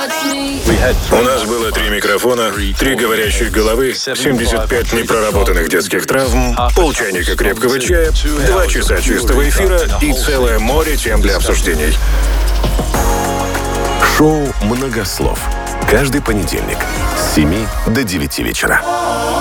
У нас было 3 микрофона, 3 говорящих головы, 75 непроработанных детских травм, полчайника крепкого чая, 2 часа чистого эфира и целое море тем для обсуждений. Шоу «Многослов». Каждый понедельник с 7 до 9 вечера.